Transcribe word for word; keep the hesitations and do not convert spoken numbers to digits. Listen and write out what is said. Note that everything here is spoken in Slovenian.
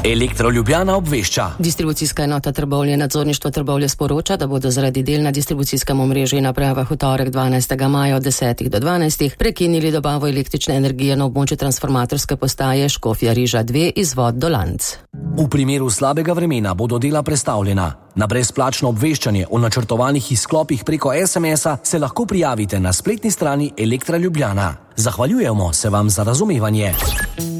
Elektro Ljubljana obvešča. Distribucijska enota Trbovlje nadzorništvo Trbovlje sporoča, da bodo zaradi del na distribucijskem omrežju in napravah v torek dvanajstega maja od desetih do dvanajstih prekinili dobavo električne energije na območju transformatorske postaje Škofja Riža dve izvod Dolanc. V primeru slabega vremena bodo dela prestavljena. Na brezplačno obveščanje o načrtovanih izklopih preko es em es-a se lahko prijavite na spletni strani Elektra Ljubljana. Zahvaljujemo se vam za razumevanje.